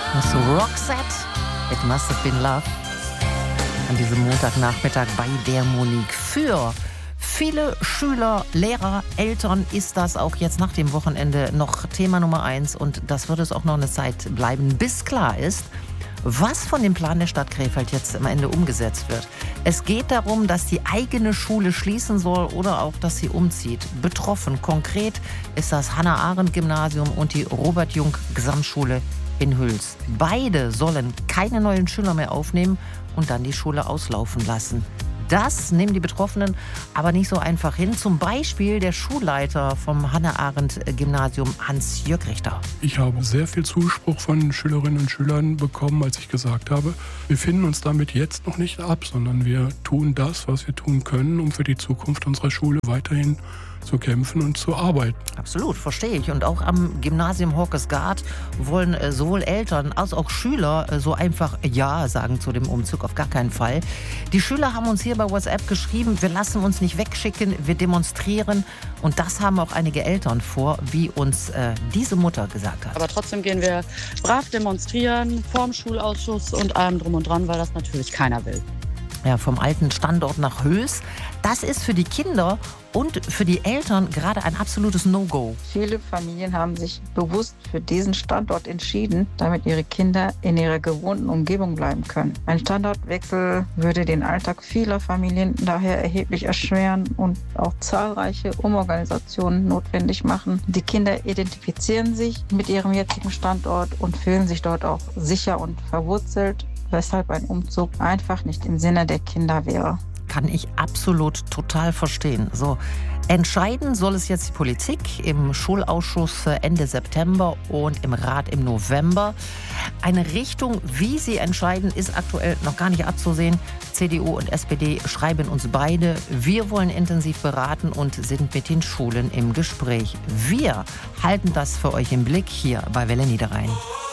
Das ist Roxette, It Must Have Been Love. An diesem Montagnachmittag bei der Monique. Für viele Schüler, Lehrer, Eltern ist das auch jetzt nach dem Wochenende noch Thema Nummer 1. Und das wird es auch noch eine Zeit bleiben, bis klar ist, was von dem Plan der Stadt Krefeld jetzt am Ende umgesetzt wird. Es geht darum, dass die eigene Schule schließen soll oder auch, dass sie umzieht. Betroffen konkret ist das Hannah-Arendt-Gymnasium und die Robert-Jung-Gesamtschule in Hüls. Beide sollen keine neuen Schüler mehr aufnehmen und dann die Schule auslaufen lassen. Das nehmen die Betroffenen aber nicht so einfach hin. Zum Beispiel der Schulleiter vom Hannah-Arendt-Gymnasium, Hans-Jörg Richter. Ich habe sehr viel Zuspruch von Schülerinnen und Schülern bekommen, als ich gesagt habe, wir finden uns damit jetzt noch nicht ab, sondern wir tun das, was wir tun können, um für die Zukunft unserer Schule weiterhin zu kämpfen und zu arbeiten. Absolut, verstehe ich. Und auch am Gymnasium Horkesgaard wollen sowohl Eltern als auch Schüler so einfach Ja sagen zu dem Umzug, auf gar keinen Fall. Die Schüler haben uns hier bei WhatsApp geschrieben, wir lassen uns nicht wegschicken, wir demonstrieren. Und das haben auch einige Eltern vor, wie uns diese Mutter gesagt hat. Aber trotzdem gehen wir brav demonstrieren, vorm Schulausschuss und allem drum und dran, weil das natürlich keiner will. Ja, vom alten Standort nach Höchst. Das ist für die Kinder und für die Eltern gerade ein absolutes No-Go. Viele Familien haben sich bewusst für diesen Standort entschieden, damit ihre Kinder in ihrer gewohnten Umgebung bleiben können. Ein Standortwechsel würde den Alltag vieler Familien daher erheblich erschweren und auch zahlreiche Umorganisationen notwendig machen. Die Kinder identifizieren sich mit ihrem jetzigen Standort und fühlen sich dort auch sicher und verwurzelt, weshalb ein Umzug einfach nicht im Sinne der Kinder wäre. Kann ich absolut total verstehen. So, entscheiden soll es jetzt die Politik im Schulausschuss Ende September und im Rat im November. Eine Richtung, wie sie entscheiden, ist aktuell noch gar nicht abzusehen. CDU und SPD schreiben uns beide. Wir wollen intensiv beraten und sind mit den Schulen im Gespräch. Wir halten das für euch im Blick hier bei Welle Niederrhein.